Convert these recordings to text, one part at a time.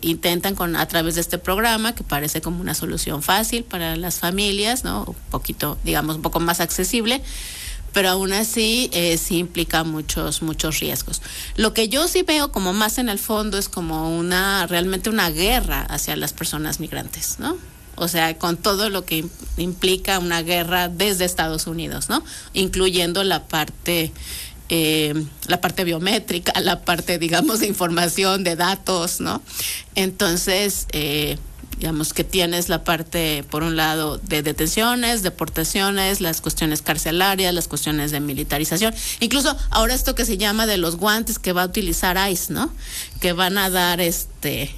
intentan a través de este programa, que parece como una solución fácil para las familias, ¿no? Un poquito, digamos, un poco más accesible, pero aún así sí implica muchos riesgos. Lo que yo sí veo como más en el fondo es como realmente una guerra hacia las personas migrantes, ¿no? O sea, con todo lo que implica una guerra desde Estados Unidos, ¿no? Incluyendo la parte biométrica, la parte, digamos, de información, de datos, ¿no? Entonces, digamos que tienes la parte, por un lado, de detenciones, deportaciones, las cuestiones carcelarias, las cuestiones de militarización, incluso ahora esto que se llama de los guantes que va a utilizar ICE, ¿no? Que van a dar Okay.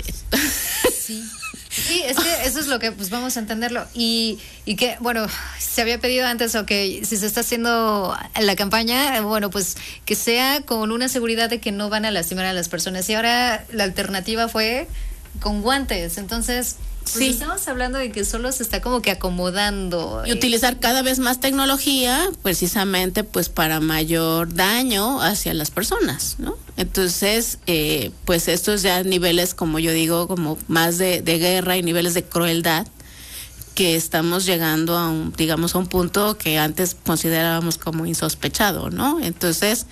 Sí, es que eso es lo que pues vamos a entenderlo y que bueno, se había pedido antes o que si se está haciendo la campaña, bueno, pues que sea con una seguridad de que no van a lastimar a las personas y ahora la alternativa fue con guantes, entonces pues sí, estamos hablando de que solo se está como que acomodando y utilizar cada vez más tecnología precisamente pues para mayor daño hacia las personas, ¿no? Entonces pues estos ya niveles, como yo digo, como más de guerra y niveles de crueldad, que estamos llegando a un punto que antes considerábamos como insospechado, ¿no? Entonces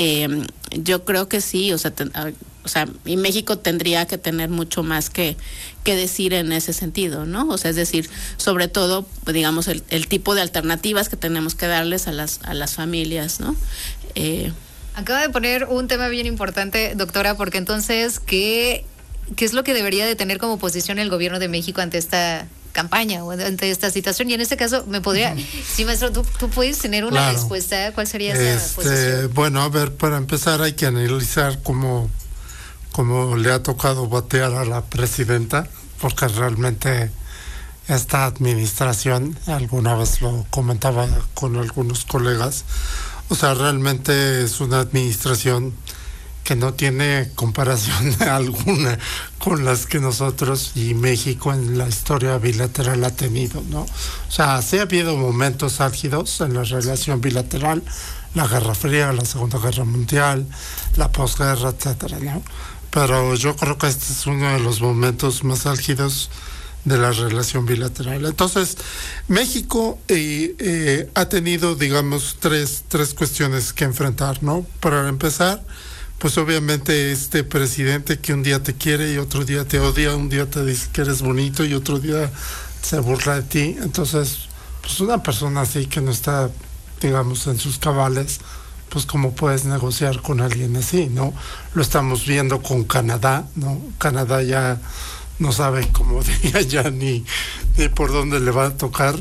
yo creo que sí, o sea, y México tendría que tener mucho más que decir en ese sentido, ¿no? O sea, es decir, sobre todo, digamos, el tipo de alternativas que tenemos que darles a las familias, ¿no? Acaba de poner un tema bien importante, doctora, porque entonces, ¿qué es lo que debería de tener como posición el gobierno de México ante esta campaña o ante esta situación? Y en este caso, ¿me podría, sí, maestro, tú puedes tener una respuesta? ¿Cuál sería esa posición? Bueno, a ver, para empezar hay que analizar cómo le ha tocado batear a la presidenta, porque realmente esta administración, alguna vez lo comentaba con algunos colegas, o sea, realmente es una administración que no tiene comparación alguna con las que nosotros y México en la historia bilateral ha tenido, ¿no? O sea, sí ha habido momentos álgidos en la relación bilateral, la Guerra Fría, la Segunda Guerra Mundial, la posguerra, etcétera, ¿no? Pero yo creo que este es uno de los momentos más álgidos de la relación bilateral. Entonces, México ha tenido, digamos, tres cuestiones que enfrentar, ¿no? Para empezar, pues obviamente este presidente que un día te quiere y otro día te odia, un día te dice que eres bonito y otro día se burla de ti. Entonces, pues una persona así que no está, digamos, en sus cabales, pues cómo puedes negociar con alguien así, ¿no? Lo estamos viendo con Canadá, ¿no? Canadá ya no sabe, como diría ya, ni por dónde le va a tocar.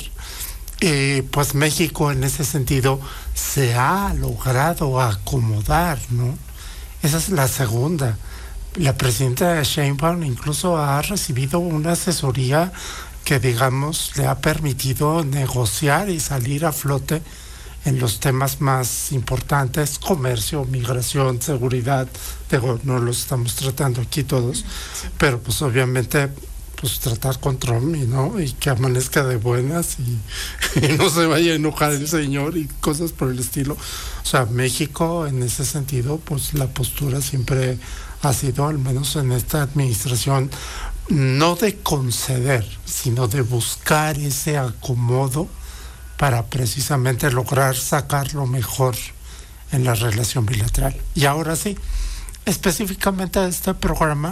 Pues México en ese sentido se ha logrado acomodar, ¿no? Esa es la segunda. La presidenta Sheinbaum incluso ha recibido una asesoría que, digamos, le ha permitido negociar y salir a flote en los temas más importantes: comercio, migración, seguridad. Digo, no los estamos tratando aquí todos, pero pues obviamente pues tratar con Trump y que amanezca de buenas y no se vaya a enojar el señor y cosas por el estilo. O sea, México en ese sentido, pues la postura siempre ha sido, al menos en esta administración, no de conceder, sino de buscar ese acomodo para precisamente lograr sacar lo mejor en la relación bilateral. Y ahora sí, específicamente a este programa,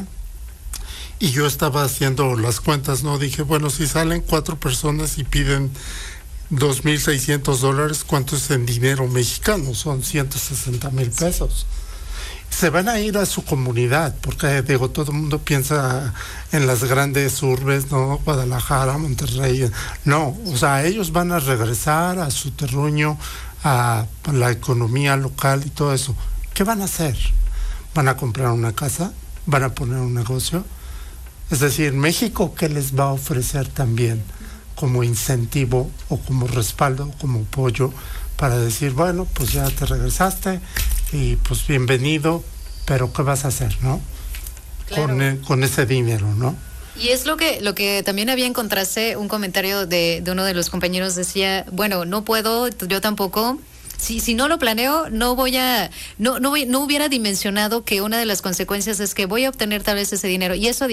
y yo estaba haciendo las cuentas, ¿no? Dije, bueno, si salen 4 personas y piden $2,600, ¿cuánto es en dinero mexicano? Son 160,000 pesos. Se van a ir a su comunidad, porque digo, todo el mundo piensa en las grandes urbes, ¿no? Guadalajara, Monterrey. No, o sea, ellos van a regresar a su terruño, a la economía local y todo eso. ¿Qué van a hacer? ¿Van a comprar una casa? ¿Van a poner un negocio? Es decir, México, ¿qué les va a ofrecer también como incentivo o como respaldo, como apoyo para decir, bueno, pues ya te regresaste y pues bienvenido, pero ¿qué vas a hacer, no? Claro. Con ese dinero, ¿no? Y es lo que también había en contraste, un comentario de uno de los compañeros decía, bueno, no puedo, yo tampoco. Si no lo planeo, no hubiera dimensionado que una de las consecuencias es que voy a obtener tal vez ese dinero, y eso